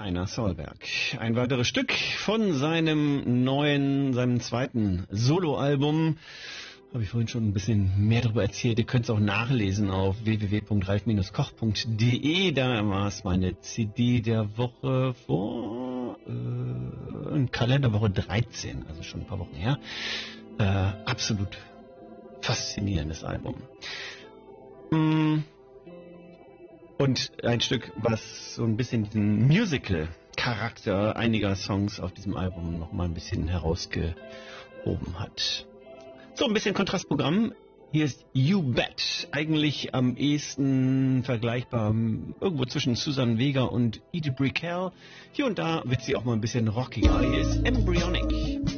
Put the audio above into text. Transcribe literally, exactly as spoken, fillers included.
Rainer Solberg. Ein weiteres Stück von seinem neuen, seinem zweiten Soloalbum. Habe ich vorhin schon ein bisschen mehr darüber erzählt. Ihr könnt es auch nachlesen auf w w w punkt ralf Bindestrich koch punkt de. Da war es meine C D der Woche vor äh, Kalenderwoche dreizehn, also schon ein paar Wochen her. Äh, absolut faszinierendes Album. Mm. Und ein Stück, was so ein bisschen diesen Musical-Charakter einiger Songs auf diesem Album noch mal ein bisschen herausgehoben hat. So, ein bisschen Kontrastprogramm. Hier ist You Bet. Eigentlich am ehesten vergleichbar irgendwo zwischen Suzanne Vega und Edith Brickell. Hier und da wird sie auch mal ein bisschen rockiger. Hier ist Embryonic.